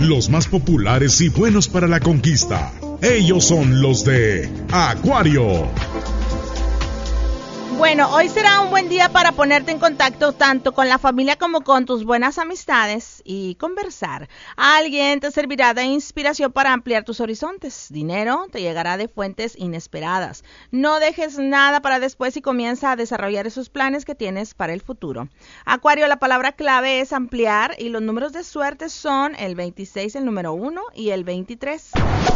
los más populares y buenos para la conquista. Ellos son los de Acuario. Bueno, hoy será un buen día para ponerte en contacto tanto con la familia como con tus buenas amistades y conversar. Alguien te servirá de inspiración para ampliar tus horizontes. Dinero te llegará de fuentes inesperadas. No dejes nada para después y comienza a desarrollar esos planes que tienes para el futuro. Acuario, la palabra clave es ampliar y los números de suerte son el 26, el número 1 y el 23.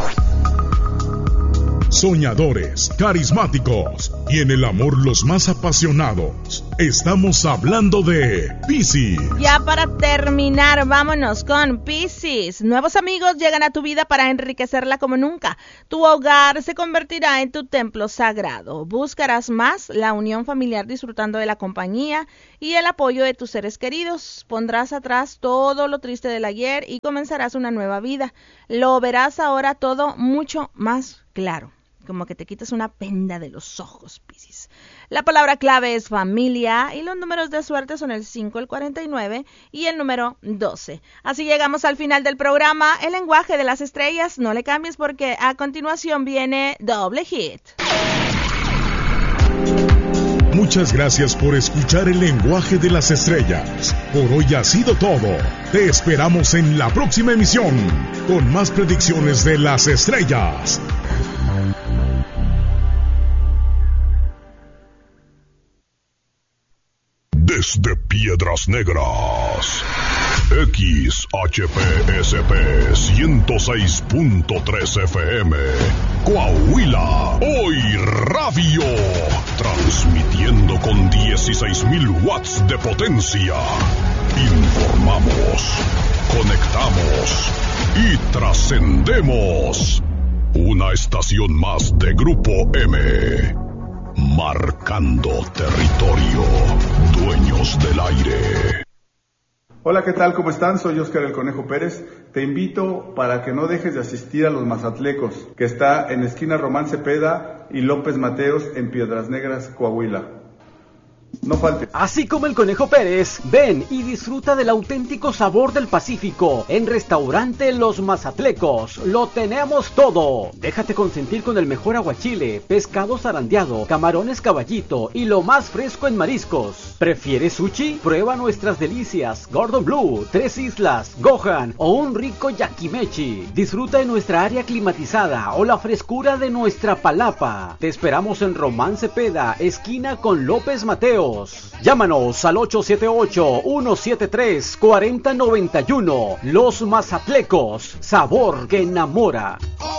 Soñadores, carismáticos y en el amor los más apasionados. Estamos hablando de Piscis. Ya para terminar, vámonos con Piscis. Nuevos amigos llegan a tu vida para enriquecerla como nunca. Tu hogar se convertirá en tu templo sagrado. Buscarás más la unión familiar disfrutando de la compañía y el apoyo de tus seres queridos. Pondrás atrás todo lo triste del ayer y comenzarás una nueva vida. Lo verás ahora todo mucho más claro. Como que te quitas una venda de los ojos, Piscis. La palabra clave es familia y los números de suerte son el 5, el 49 y el número 12. Así llegamos al final del programa, El lenguaje de las estrellas. No le cambies porque a continuación viene Doble Hit. Muchas gracias por escuchar El lenguaje de las estrellas. Por hoy ha sido todo. Te esperamos en la próxima emisión con más predicciones de las estrellas. Desde Piedras Negras, XHPSP 106.3 FM, Coahuila, Hoy Radio, transmitiendo con 16,000 watts de potencia. Informamos, conectamos y trascendemos. Una estación más de Grupo M. Marcando territorio, dueños del aire. Hola, ¿qué tal? ¿Cómo están? Soy Óscar el Conejo Pérez. Te invito para que no dejes de asistir a los Mazatlecos, que está en esquina Román Cepeda y López Mateos en Piedras Negras, Coahuila. No falte. Así como el Conejo Pérez, ven y disfruta del auténtico sabor del Pacífico. En Restaurante Los Mazatlecos, lo tenemos todo. Déjate consentir con el mejor aguachile, pescado zarandeado, camarones caballito y lo más fresco en mariscos. ¿Prefieres sushi? Prueba nuestras delicias, Gordon Blue, Tres Islas, Gohan o un rico yakimechi. Disfruta de nuestra área climatizada o la frescura de nuestra palapa. Te esperamos en Román Cepeda, esquina con López Mateos. Llámanos al 878-173-4091. Los Mazatlecos, sabor que enamora.